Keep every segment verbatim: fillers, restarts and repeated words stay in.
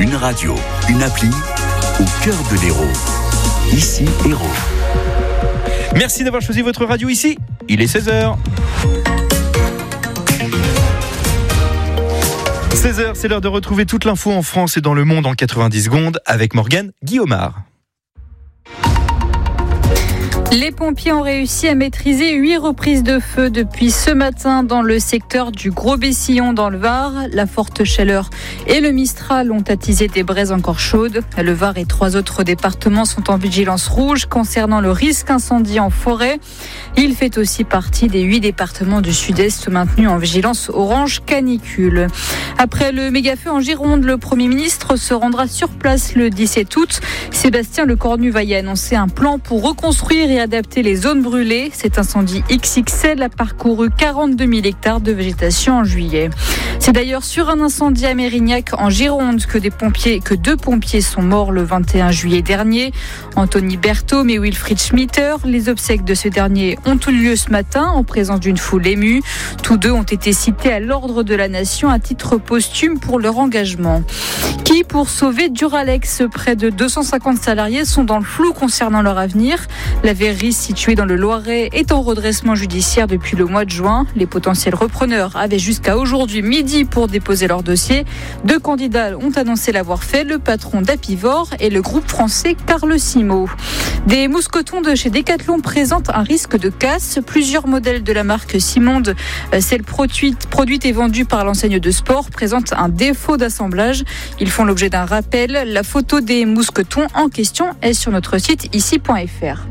Une radio, une appli, au cœur de l'Hérault. Ici, Hérault. Merci d'avoir choisi votre radio ici. Il est seize heures. seize heures, c'est l'heure de retrouver toute l'info en France et dans le monde en quatre-vingt-dix secondes avec Morgane Guillaumard. Les pompiers ont réussi à maîtriser huit reprises de feu depuis ce matin dans le secteur du Gros-Bessillon dans le Var. La forte chaleur et le Mistral ont attisé des braises encore chaudes. Le Var et trois autres départements sont en vigilance rouge concernant le risque incendie en forêt. Il fait aussi partie des huit départements du Sud-Est maintenus en vigilance orange canicule. Après le méga-feu en Gironde, le Premier ministre se rendra sur place le dix-sept août. Sébastien Lecornu va y annoncer un plan pour reconstruire et adapter les zones brûlées. Cet incendie X X L a parcouru quarante-deux mille hectares de végétation en juillet. C'est d'ailleurs sur un incendie à Mérignac en Gironde que des pompiers, que deux pompiers sont morts le vingt et un juillet dernier. Anthony Berthaume et Wilfried Schmitter. Les obsèques de ce dernier ont eu lieu ce matin en présence d'une foule émue. Tous deux ont été cités à l'ordre de la nation à titre posthume pour leur engagement. Qui, pour sauver Duralex, près de deux cent cinquante salariés sont dans le flou concernant leur avenir. La verrerie située dans le Loiret est en redressement judiciaire depuis le mois de juin. Les potentiels repreneurs avaient jusqu'à aujourd'hui midi pour déposer leur dossier. Deux candidats ont annoncé l'avoir fait, le patron d'Apivor et le groupe français Carlesimo. Des mousquetons de chez Decathlon présentent un risque de casse. Plusieurs modèles de la marque Simonde, celle produite, produite et vendue par l'enseigne de sport, présentent un défaut d'assemblage. Ils font l'objet d'un rappel. La photo des mousquetons en question est sur notre site ici point f r.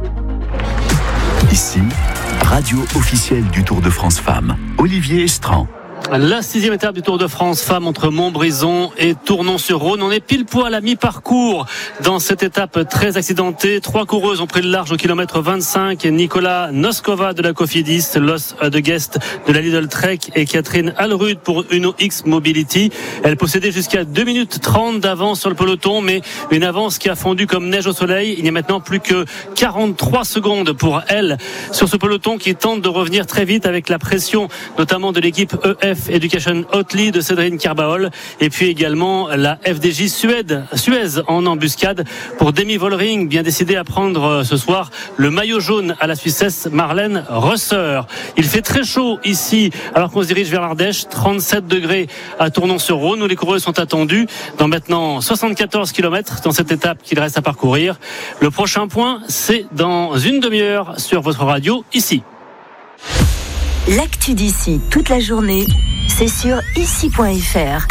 Ici, radio officielle du Tour de France Femmes. Olivier Estran. La sixième étape du Tour de France Femmes entre Montbrison et Tournon-sur-Rhône. On est pile poil à mi-parcours dans cette étape très accidentée. Trois coureuses ont pris le large au kilomètre vingt-cinq. Nicolas Noskova de la Cofidis, Los de Guest de la Lidl Trek et Catherine Alrud pour Uno X Mobility. Elle possédait jusqu'à deux minutes trente d'avance sur le peloton, mais une avance qui a fondu comme neige au soleil. Il n'y a maintenant plus que quarante-trois secondes pour elle sur ce peloton qui tente de revenir très vite avec la pression notamment de l'équipe E F Education Hotly de Cédrine Carbaol et puis également la F D J Suède, Suez en embuscade pour Demi Vollering, bien décidé à prendre ce soir le maillot jaune à la Suissesse Marlène Rösser. Il fait très chaud ici alors qu'on se dirige vers l'Ardèche, trente-sept degrés à Tournon-sur-Rhône où les coureuses sont attendues dans maintenant soixante-quatorze kilomètres dans cette étape qu'il reste à parcourir. Le prochain point, c'est dans une demi-heure sur votre radio ici. L'actu d'ici toute la journée, c'est sur ici point f r.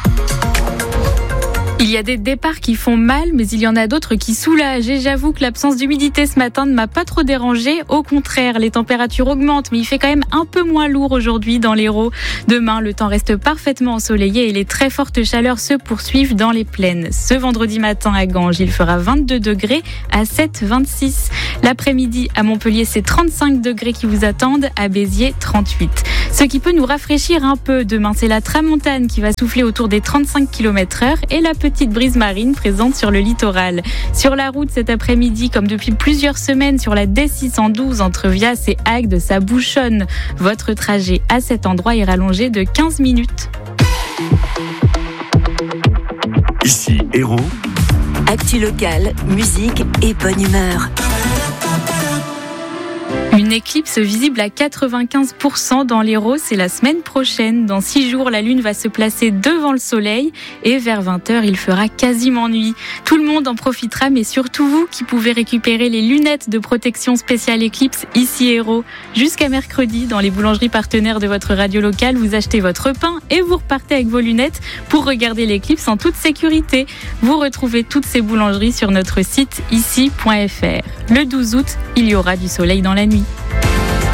Il y a des départs qui font mal, mais il y en a d'autres qui soulagent. Et j'avoue que l'absence d'humidité ce matin ne m'a pas trop dérangée. Au contraire, les températures augmentent, mais il fait quand même un peu moins lourd aujourd'hui dans l'Hérault. Demain, le temps reste parfaitement ensoleillé et les très fortes chaleurs se poursuivent dans les plaines. Ce vendredi matin à Ganges, il fera vingt-deux degrés à sept vingt-six. L'après-midi à Montpellier, c'est trente-cinq degrés qui vous attendent. À Béziers, trente-huit. Ce qui peut nous rafraîchir un peu demain, c'est la tramontane qui va souffler autour des trente-cinq kilomètres heure et la petite brise marine présente sur le littoral. Sur la route cet après-midi, comme depuis plusieurs semaines sur la D six cent douze entre Vias et Agde, ça bouchonne. Votre trajet à cet endroit est rallongé de quinze minutes. Ici, Hérault. Actu locale, musique et bonne humeur. Une éclipse visible à quatre-vingt-quinze pour cent dans l'Hérault, c'est la semaine prochaine. Dans six jours, la Lune va se placer devant le Soleil et vers vingt heures, il fera quasiment nuit. Tout le monde en profitera, mais surtout vous qui pouvez récupérer les lunettes de protection spéciale éclipse ici Hérault. Jusqu'à mercredi, dans les boulangeries partenaires de votre radio locale, vous achetez votre pain et vous repartez avec vos lunettes pour regarder l'éclipse en toute sécurité. Vous retrouvez toutes ces boulangeries sur notre site ici point f r. Le douze août, il y aura du soleil dans la nuit.